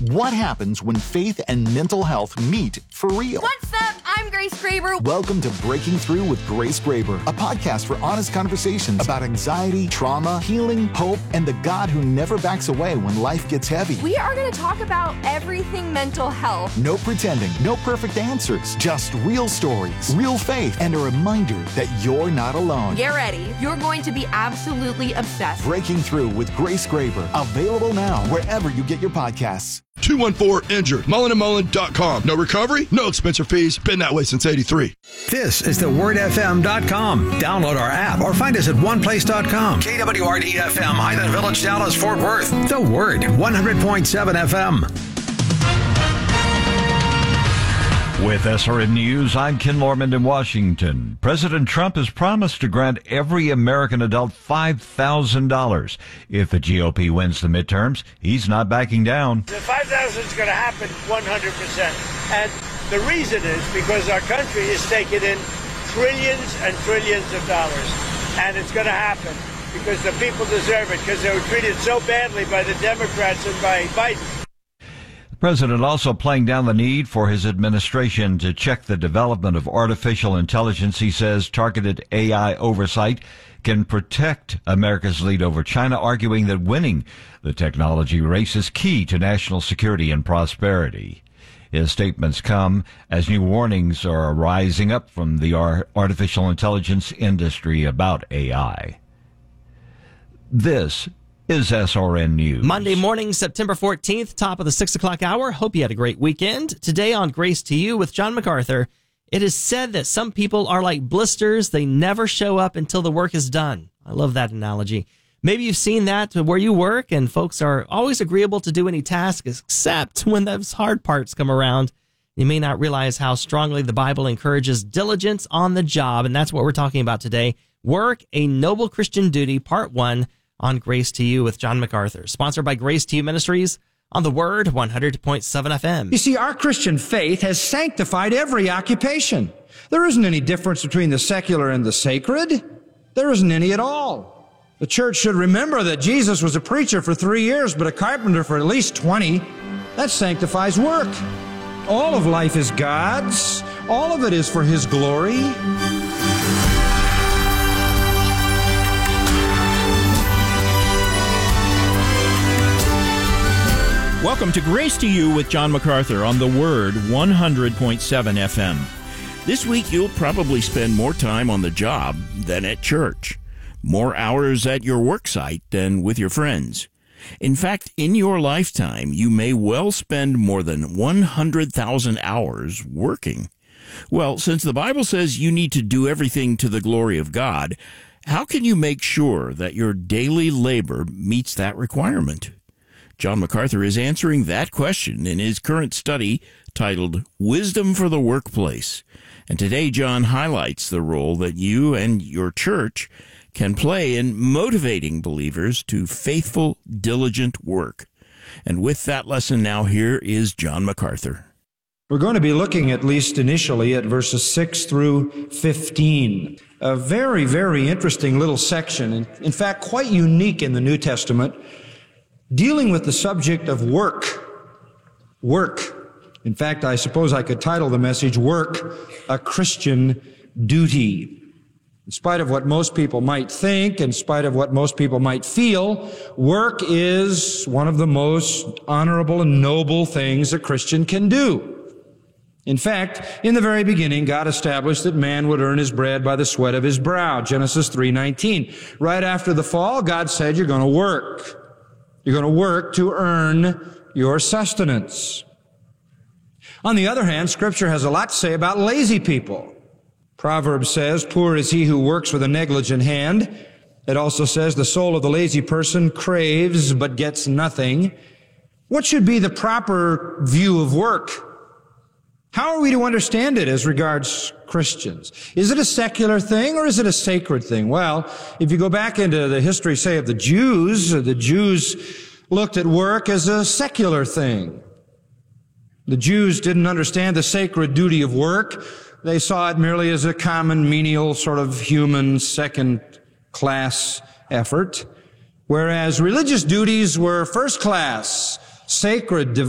What happens when faith and mental health meet for real? What's up? I'm Grace Graber. Welcome to Breaking Through with Grace Graber, a podcast for honest conversations about anxiety, trauma, healing, hope, and the God who never backs away when life gets heavy. We are going to talk about everything mental health. No pretending, no perfect answers, just real stories, real faith, and a reminder that you're not alone. Get ready. You're going to be absolutely obsessed. Breaking Through with Grace Graber, available now wherever you get your podcasts. 214-INJURED. MullenandMullen.com. No recovery, no expense or fees. Been that way since 83. This is thewordfm.com. Download our app or find us at oneplace.com. KWRD-FM, Highland Village, Dallas, Fort Worth. The Word, 100.7 FM. With SRN News, I'm Ken Lorman in Washington. President Trump has promised to grant every American adult $5,000 if the GOP wins the midterms. He's not backing down. The $5,000 is going to happen 100%. And the reason is because our country is taking in trillions and trillions of dollars. And it's going to happen because the people deserve it, because they were treated so badly by the Democrats and by Biden. The president also playing down the need for his administration to check the development of artificial intelligence. He says targeted AI oversight can protect America's lead over China, arguing that winning the technology race is key to national security and prosperity. His statements come as new warnings are rising up from the artificial intelligence industry about AI. This is SRN News. Monday morning, September 14th, top of the 6 o'clock hour. Hope you had a great weekend. Today on Grace to You with John MacArthur, it is said that some people are like blisters. They never show up until the work is done. I love that analogy. Maybe you've seen that where you work and folks are always agreeable to do any task except when those hard parts come around. You may not realize how strongly the Bible encourages diligence on the job, and that's what we're talking about today. Work, a Noble Christian Duty, Part 1. On Grace to You with John MacArthur, sponsored by Grace to You Ministries on the Word 100.7 FM. You see, our Christian faith has sanctified every occupation. There isn't any difference between the secular and the sacred. There isn't any at all. The church should remember that Jesus was a preacher for 3 years, but a carpenter for at least 20. That sanctifies work. All of life is God's. All of it is for His glory. Welcome to Grace to You with John MacArthur on the Word 100.7 FM. This week you'll probably spend more time on the job than at church, more hours at your work site than with your friends. In fact, in your lifetime, you may well spend more than 100,000 hours working. Well, since the Bible says you need to do everything to the glory of God, how can you make sure that your daily labor meets that requirement? John MacArthur is answering that question in his current study titled Wisdom for the Workplace. And today, John highlights the role that you and your church can play in motivating believers to faithful, diligent work. And with that lesson now, here is John MacArthur. We're going to be looking, at least initially, at verses 6 through 15. A very, very interesting little section, in fact, quite unique in the New Testament, dealing with the subject of work. Work. In fact, I suppose I could title the message, Work, a Christian Duty. In spite of what most people might think, in spite of what most people might feel, work is one of the most honorable and noble things a Christian can do. In fact, in the very beginning, God established that man would earn his bread by the sweat of his brow, Genesis 3:19. Right after the fall, God said, you're going to work. You're going to work to earn your sustenance. On the other hand, Scripture has a lot to say about lazy people. Proverbs says, poor is he who works with a negligent hand. It also says, the soul of the lazy person craves but gets nothing. What should be the proper view of work? How are we to understand it as regards Christians? Is it a secular thing or is it a sacred thing? Well, if you go back into the history, say, of the Jews looked at work as a secular thing. The Jews didn't understand the sacred duty of work. They saw it merely as a common, menial, sort of human, second-class effort, whereas religious duties were first-class, sacred,